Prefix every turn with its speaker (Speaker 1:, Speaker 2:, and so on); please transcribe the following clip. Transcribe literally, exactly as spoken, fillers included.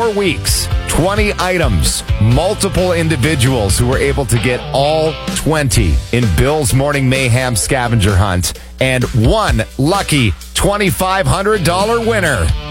Speaker 1: four weeks, twenty items, multiple individuals who were able to get all twenty in Bill's Morning Mayhem scavenger hunt, and one lucky twenty-five hundred dollars winner.